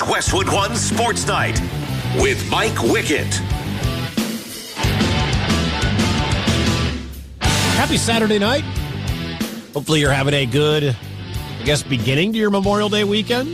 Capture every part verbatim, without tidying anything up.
Westwood One Sports Night with Mike Wickett. Happy Saturday night. Hopefully you're having a good, I guess, beginning to your Memorial Day weekend.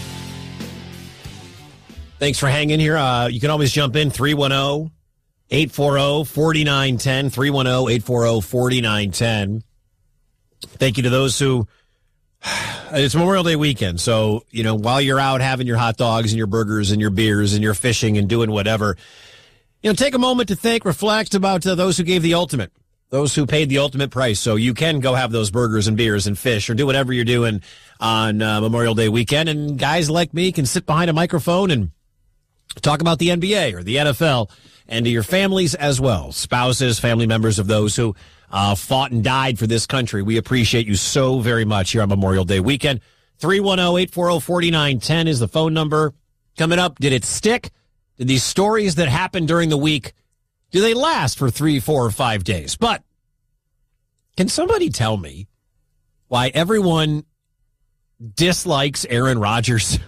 Thanks for hanging here. Uh, you can always jump in three one zero, eight four zero, four nine one zero, three one zero, eight four zero, four nine one zero. Thank you to those who, it's Memorial Day weekend, so, you know, while you're out having your hot dogs and your burgers and your beers and your fishing and doing whatever, you know, take a moment to think, reflect about uh, those who gave the ultimate. Those who paid the ultimate price, so you can go have those burgers and beers and fish or do whatever you're doing on uh, Memorial Day weekend. And guys like me can sit behind a microphone and talk about the N B A or the N F L and to your families as well, spouses, family members of those who uh, fought and died for this country. We appreciate you so very much here on Memorial Day weekend. three one zero, eight four zero, four nine one zero is the phone number. Coming up, did it stick? Did these stories that happened during the week, do they last for three, four, or five days? But can somebody tell me why everyone dislikes Aaron Rodgers?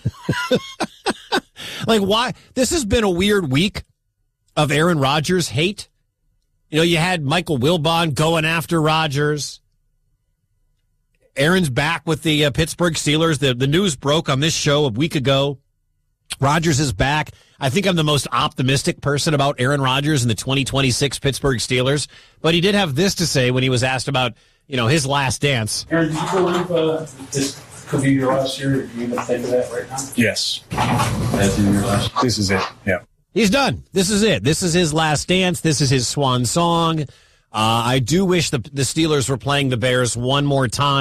Like, why? This has been a weird week of Aaron Rodgers hate. You know, you had Michael Wilbon going after Rodgers. Aaron's back with the uh, Pittsburgh Steelers. The, the news broke on this show a week ago. Rodgers is back. I think I'm the most optimistic person about Aaron Rodgers and the twenty twenty-six Pittsburgh Steelers. But he did have this to say when he was asked about, you know, his last dance. Aaron, do you believe uh, this could be your last year? Do you even think of that right now? Yes. That's in your last year. This is it. Yeah. He's done. This is it. This is his last dance. This is his swan song. Uh, I do wish the, the Steelers were playing the Bears one more time.